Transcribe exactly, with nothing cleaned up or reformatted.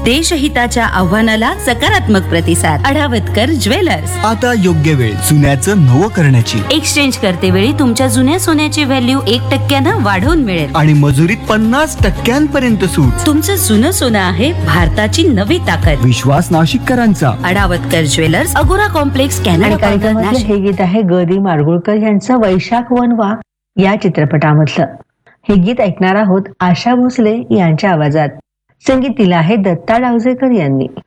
देशहिताच्या आव्हानाला सकारात्मक प्रतिसाद. अढावतकर ज्वेलर्स. आता योग्य वेळ जुन्याचं नवं करण्याची. एक्सचेंज करते वेळी तुमच्या जुन्या सोन्याची व्हॅल्यू एक टक्क्यानं वाढवून मिळेल आणि मजुरीत पन्नास टक्क्यांपर्यंत सूट. तुमचं जुनं सोनं आहे भारताची नवी ताकद. विश्वास नाशिककरांचा. अढावतकर ज्वेलर्स, अगोरा कॉम्प्लेक्स, आणि कॅनडा. कार्यक्रमातलं हे गीत आहे ग दी माडगुळकर यांचं वैशाख वनवा या चित्रपटामधलं. हे गीत ऐकणार आहोत आशा भोसले यांच्या आवाजात. संगीत दिलं आहे दत्ता डावजेकर यांनी.